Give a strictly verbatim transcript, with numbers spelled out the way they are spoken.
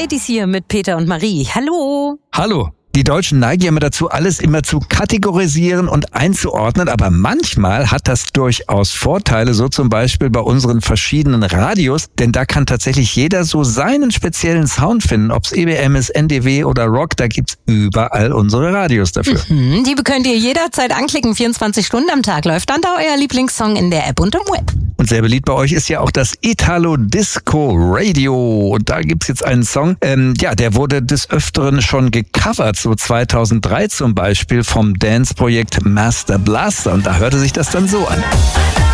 Ladies hier mit Peter und Marie. Hallo. Hallo. Die Deutschen neigen ja immer dazu, alles immer zu kategorisieren und einzuordnen, aber manchmal hat das durchaus Vorteile, so zum Beispiel bei unseren verschiedenen Radios, denn da kann tatsächlich jeder so seinen speziellen Sound finden, ob's E B M ist, N D W oder Rock, da gibt's überall unsere Radios dafür. Mhm, die könnt ihr jederzeit anklicken, vierundzwanzig Stunden am Tag läuft dann da euer Lieblingssong in der App und im Web. Und sehr beliebt bei euch ist ja auch das Italo Disco Radio. Und da gibt's jetzt einen Song, ähm, ja, der wurde des Öfteren schon gecovert, so zweitausenddrei zum Beispiel vom Dance-Projekt Master Blaster. Und da hörte sich das dann so an.